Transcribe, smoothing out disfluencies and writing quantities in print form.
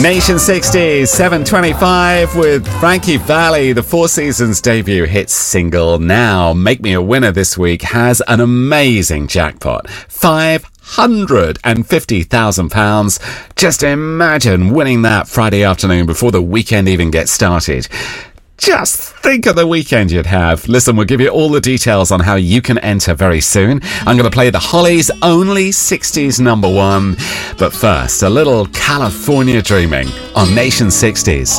Nation 60s, 7:25 with Frankie Valli, the Four Seasons debut hit single. Now, Make Me a Winner this week has an amazing jackpot. £550,000. Just imagine winning that Friday afternoon before the weekend even gets started. Just think of the weekend you'd have. Listen, we'll give you all the details on how you can enter very soon. I'm going to play the Hollies' only 60s number one. But first, a little California dreaming on Nation 60s.